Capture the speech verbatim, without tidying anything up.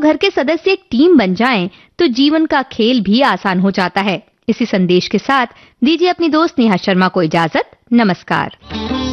घर के सदस्य एक टीम बन जाएं, तो जीवन का खेल भी आसान हो जाता है। इसी संदेश के साथ दीजिए अपनी दोस्त नेहा शर्मा को इजाजत। नमस्कार।